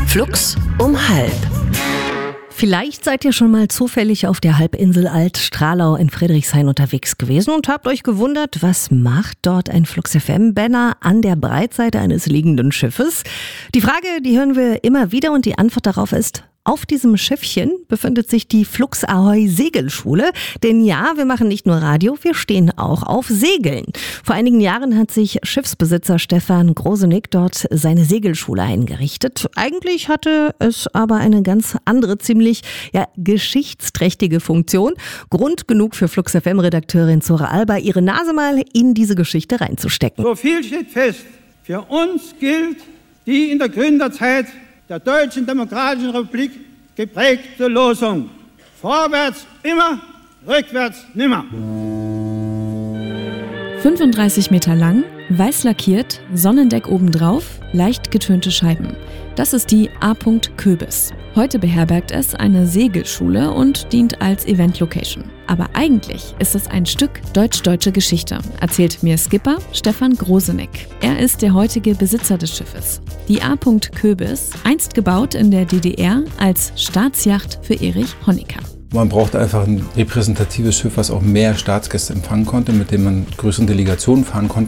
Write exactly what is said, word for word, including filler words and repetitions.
Flux um halb. Vielleicht seid ihr schon mal zufällig auf der Halbinsel Alt-Stralau in Friedrichshain unterwegs gewesen und habt euch gewundert, was macht dort ein Flux F M-Banner an der Breitseite eines liegenden Schiffes? Die Frage, die hören wir immer wieder und die Antwort darauf ist: Auf diesem Schiffchen befindet sich die Flux Ahoi Segelschule. Denn ja, wir machen nicht nur Radio, wir stehen auch auf Segeln. Vor einigen Jahren hat sich Schiffsbesitzer Stefan Grosenick dort seine Segelschule eingerichtet. Eigentlich hatte es aber eine ganz andere, ziemlich ja, geschichtsträchtige Funktion. Grund genug für Flux F M-Redakteurin Zora Alba, ihre Nase mal in diese Geschichte reinzustecken. So viel steht fest. Für uns gilt die in der Gründerzeit der Deutschen Demokratischen Republik geprägte Losung: Vorwärts immer, rückwärts nimmer. fünfunddreißig Meter lang, weiß lackiert, Sonnendeck obendrauf, leicht getönte Scheiben. Das ist die A. Köbis. Heute beherbergt es eine Segelschule und dient als Event-Location. Aber eigentlich ist es ein Stück deutsch-deutsche Geschichte, erzählt mir Skipper Stefan Grosenick. Er ist der heutige Besitzer des Schiffes. Die A. Köbis, einst gebaut in der D D R als Staatsjacht für Erich Honecker. Man braucht einfach ein repräsentatives Schiff, was auch mehr Staatsgäste empfangen konnte, mit dem man größeren Delegationen fahren konnte.